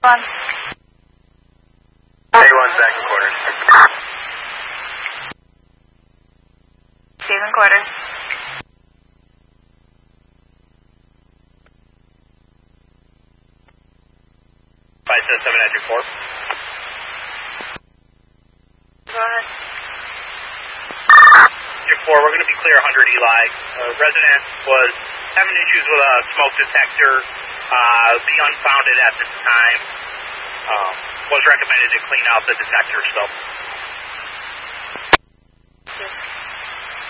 One. A1's back in quarters. Steve in quarters. Five 7 at your 4. Go ahead. Your 4, we're going to be clear 100 Eli. Resident was having issues with a smoke detector. Be unfounded at this time. Was recommended to clean out the detector, so